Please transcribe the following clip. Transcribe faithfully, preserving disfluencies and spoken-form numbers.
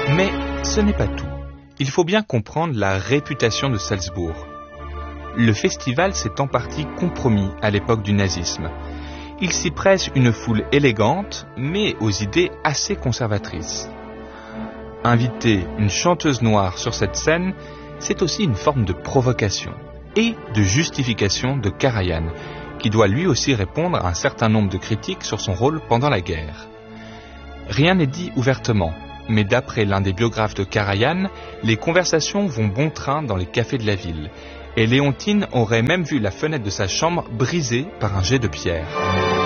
Mais ce n'est pas tout. Il faut bien comprendre la réputation de Salzbourg. Le festival s'est en partie compromis à l'époque du nazisme. Il s'y presse une foule élégante, mais aux idées assez conservatrices. Inviter une chanteuse noire sur cette scène, c'est aussi une forme de provocation et de justification de Karajan, qui doit lui aussi répondre à un certain nombre de critiques sur son rôle pendant la guerre. Rien n'est dit ouvertement, mais d'après l'un des biographes de Karajan, les conversations vont bon train dans les cafés de la ville, et Léontine aurait même vu la fenêtre de sa chambre brisée par un jet de pierre.